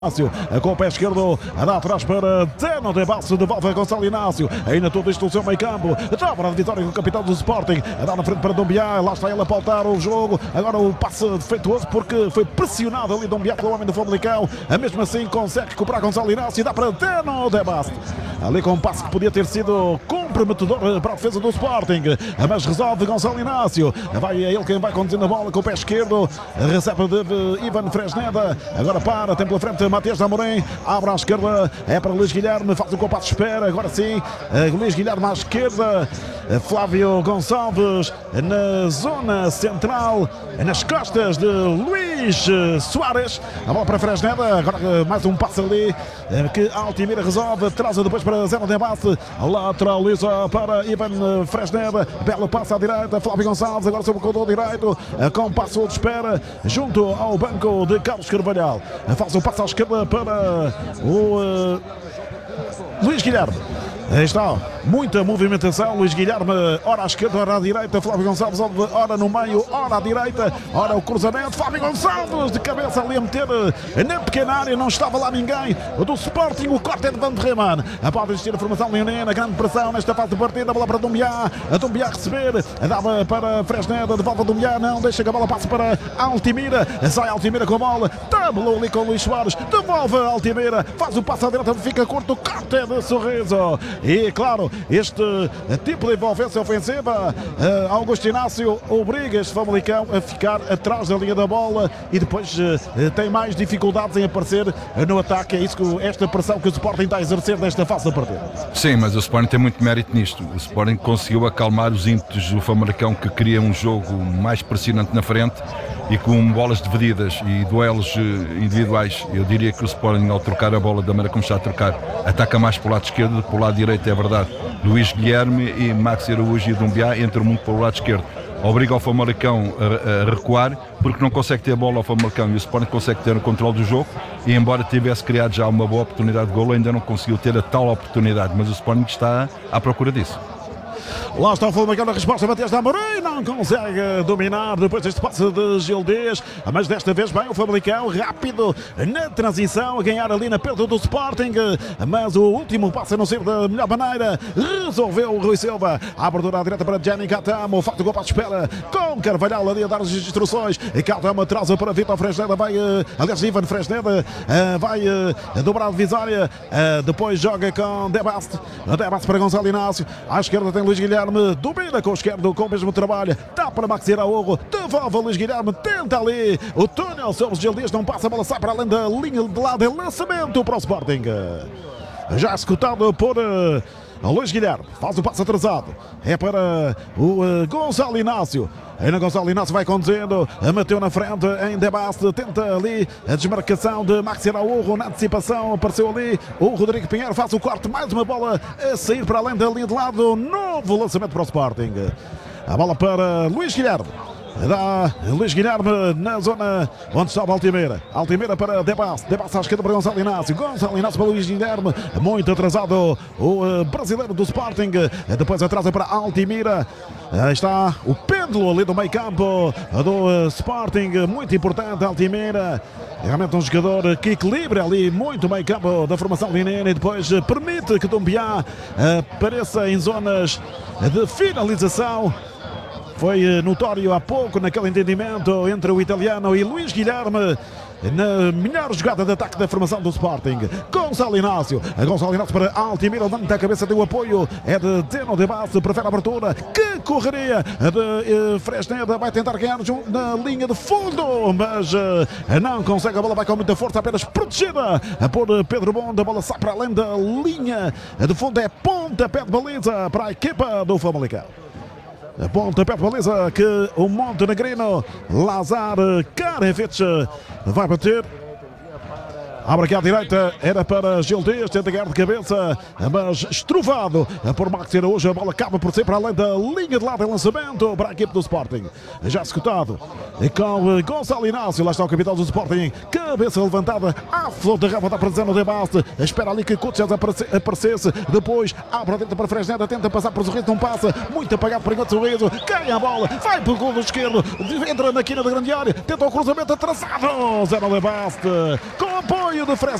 Com o pé esquerdo, dá atrás para Zeno de Basso, devolve a Gonçalo Inácio. Ainda tudo isto no seu meio campo. Dobra a vitória com o capitão do Sporting. Dá na frente para Doumbia. Lá está ele a pautar o jogo. Agora o passe defeituoso porque foi pressionado ali Doumbia pelo homem do Famalicão. Mesmo assim consegue recuperar Gonçalo Inácio e dá para Zeno de Basso. Ali com um passe que podia ter sido comprometedor para a defesa do Sporting. Mas resolve Gonçalo Inácio. Vai ele quem vai conduzindo a bola com o pé esquerdo. Recebe de Ivan Fresneda. Agora para, tem pela frente Matias de Amorim, abre à esquerda, é para Luís Guilherme, faz o compasso de espera, agora sim, Luís Guilherme à esquerda, Flávio Gonçalves na zona central, nas costas de Luís Soares, a bola para Fresneda, agora mais um passo ali, que Altimira resolve, traz depois para Zeno de Basse, lateraliza para Ivan Fresneda, belo passo à direita, Flávio Gonçalves, agora sobre o corredor direito, com passo de espera, junto ao banco de Carlos Carvalhal, faz o passo à esquerda para o Luís Guilherme. Aí está, muita movimentação, Luís Guilherme, ora à esquerda, ora à direita, Flávio Gonçalves, ora no meio, ora à direita, ora o cruzamento, Flávio Gonçalves de cabeça ali a meter na pequena área, não estava lá ninguém, do Sporting, o corte é de Van de Reman, pode existir a formação leonina, grande pressão nesta fase de partida, a bola para Doumbia, a Doumbia a receber, dava para Fresneda, devolve a Doumbia, não, deixa que a bola passe para Altimira, sai Altimira com a bola, tabelou ali com Luís Soares, devolve a Altimira, faz o passo à direita, fica curto, corte é de Sorriso. E claro, este tipo de envolvência ofensiva, Augusto Inácio obriga este Famalicão a ficar atrás da linha da bola e depois tem mais dificuldades em aparecer no ataque. É isso que esta pressão que o Sporting está a exercer nesta fase da partida. Sim, mas o Sporting tem muito mérito nisto. O Sporting conseguiu acalmar os ímpetos do Famalicão, que queria um jogo mais pressionante na frente e com bolas divididas e duelos individuais. Eu diria que o Sporting, ao trocar a bola da maneira como está a trocar, ataca mais para o lado esquerdo do que para o lado direito, é verdade. Luís Guilherme e Max Araújo e Doumbia entram muito para o lado esquerdo. Obriga o Famalicão a recuar porque não consegue ter a bola ao Famalicão e o Sporting consegue ter o controle do jogo e embora tivesse criado já uma boa oportunidade de golo, ainda não conseguiu ter a tal oportunidade, mas o Sporting está à procura disso. Lá está o Famalicão na resposta, Matias de Amorim não consegue dominar depois deste passe de Gildês, mas desta vez bem o Famalicão rápido na transição, a ganhar ali na perda do Sporting, mas o último passe a não ser da melhor maneira, resolveu o Rui Silva, a abertura à direita para Gianni Catamo, falta o gol para a espera, com Carvalhal ali a dar as instruções, e Catamo atrasa para Vitor Fresneda, vai, aliás Ivan Fresneda, vai dobrar a divisória, depois joga com Debaste para Gonçalo Inácio, à esquerda tem Luís Guilherme, domina com o esquerdo com o mesmo trabalho, dá para Max Araújo, devolve a Luís Guilherme, tenta ali o túnel sobre os Gildias, não passa, a bola sai para além da linha de lado, é lançamento para o Sporting, já executado por Luís Guilherme, faz o passo atrasado, é para o Gonçalo Inácio. Ainda Gonçalo Inácio vai conduzindo, meteu na frente em Debaste, tenta ali a desmarcação de Max Araújo, na antecipação apareceu ali o Rodrigo Pinheiro, faz o corte, mais uma bola a sair para além da linha de lado, novo lançamento para o Sporting. A bola para Luís Guilherme. Dá Luís Guilherme na zona onde estava Altimira. Altimira para Debasse. Debasse à esquerda para Gonçalo Inácio. Gonçalo Inácio para Luís Guilherme. Muito atrasado o brasileiro do Sporting. Depois atrasa para Altimira. Aí está o pêndulo ali do meio campo do Sporting. Muito importante Altimira. Realmente um jogador que equilibra ali muito o meio campo da formação linena e depois permite que Doumbia apareça em zonas de finalização. Foi notório há pouco naquele entendimento entre o italiano e Luís Guilherme na melhor jogada de ataque da formação do Sporting. Gonçalo Inácio para Altimira, levanta a cabeça, deu apoio, é de Zeno de Basse, prefere a abertura, que correria de Fresneda, vai tentar ganhar na linha de fundo, mas não consegue, a bola vai com muita força, apenas protegida por Pedro Bonda, a bola sai para além da linha de fundo, é pontapé de baliza para a equipa do Famalicão. A pontapé de baliza que o montenegrino Lazar Karevic vai bater. Abre aqui à direita, era para Gildês, tenta ganhar de cabeça, mas estruvado por Max Araújo, a bola acaba por ser para além da linha de lado de lançamento para a equipe do Sporting. Já executado com Gonçalo Inácio, lá está o capitão do Sporting, cabeça levantada, à flor de raba, está presente no debate, espera ali que Kutchas aparecesse, depois abre a dentro para Fresneda, tenta passar por Sorriso, não passa, muito apagado por enquanto Sorriso, ganha a bola, vai para o gol do esquerdo, entra na quina da grande área, tenta o cruzamento atrasado, Zé Lebaste, com apoio de Fresno.